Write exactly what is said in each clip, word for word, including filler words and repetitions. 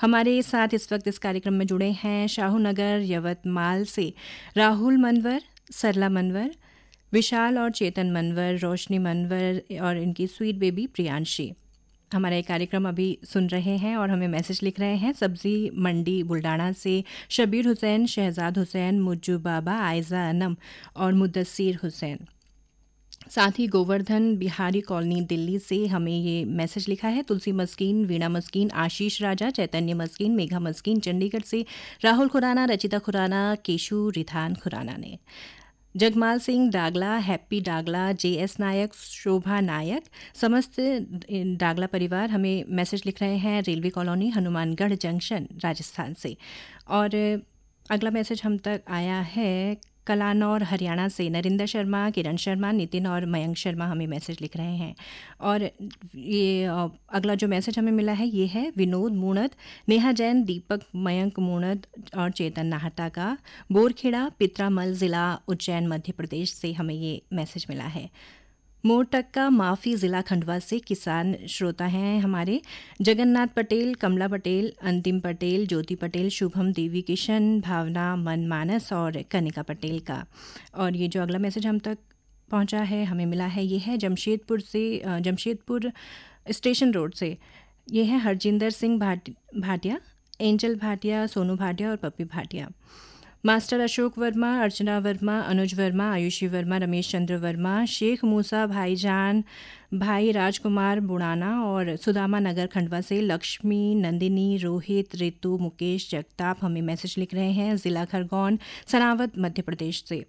हमारे साथ इस वक्त इस कार्यक्रम में जुड़े हैं शाहूनगर यवतमाल से राहुल मनवर, सरला मनवर, विशाल और चेतन मनवर, रोशनी मनवर और इनकी स्वीट बेबी प्रियांशी। हमारा ये कार्यक्रम अभी सुन रहे हैं और हमें मैसेज लिख रहे हैं सब्जी मंडी बुल्डाना से शबीर हुसैन, शहजाद हुसैन, मुज्जू बाबा, आयजा अनम और मुदस्सिर हुसैन। साथ ही गोवर्धन बिहारी कॉलोनी दिल्ली से हमें ये मैसेज लिखा है तुलसी मस्कीन, वीणा मस्कीन, आशीष राजा, चैतन्य मस्कीन, मेघा मस्कीन चंडीगढ़ से, राहुल खुराना, रचिता खुराना, केशु रिधान खुराना ने, जगमाल सिंह डागला, हैप्पी डागला, जे एस नायक, शोभा नायक, समस्त डागला परिवार हमें मैसेज लिख रहे हैं railway colony Hanumangarh junction Rajasthan से। और अगला मैसेज हम तक आया है कलानौर हरियाणा से नरिंदर शर्मा, किरण शर्मा, नितिन और मयंक शर्मा हमें मैसेज लिख रहे हैं। और ये अगला जो मैसेज हमें मिला है ये है विनोद मूणत, नेहा जैन, दीपक, मयंक मूणत और चेतन नाहटा का, बोरखेड़ा पित्रामल ज़िला उज्जैन मध्य प्रदेश से हमें ये मैसेज मिला है। मोरटक्का माफी ज़िला खंडवा से किसान श्रोता हैं हमारे जगन्नाथ पटेल, कमला पटेल, अंतिम पटेल, ज्योति पटेल, शुभम देवी किशन, भावना मनमानस और कनिका पटेल का। और ये जो अगला मैसेज हम तक पहुंचा है हमें मिला है ये है जमशेदपुर से, जमशेदपुर स्टेशन रोड से, ये है हरजिंदर सिंह भाट भाटिया, एंजल भाटिया, सोनू भाटिया और पप्पी भाटिया। मास्टर अशोक वर्मा, अर्चना वर्मा, अनुज वर्मा, आयुषी वर्मा, रमेश चंद्र वर्मा, शेख मूसा भाईजान, भाई राजकुमार बुड़ाना और सुदामा नगर खंडवा से लक्ष्मी, नंदिनी, रोहित, रितु, मुकेश, जगताप हमें मैसेज लिख रहे हैं ज़िला खरगोन सनावद मध्य प्रदेश से।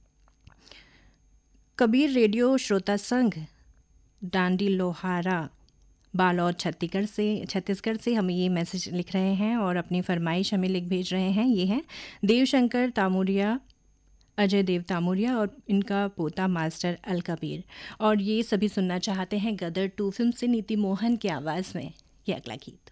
कबीर रेडियो श्रोता संघ डांडी लोहारा बालौद छत्तीसगढ़ से छत्तीसगढ़ से हमें ये मैसेज लिख रहे हैं और अपनी फरमाइश हमें लिख भेज रहे हैं। ये हैं देवशंकर तामुरिया, अजय देव तामुरिया और इनका पोता मास्टर अल कबीर। और ये सभी सुनना चाहते हैं गदर टू फिल्म से नीति मोहन की आवाज़ में ये अगला गीत।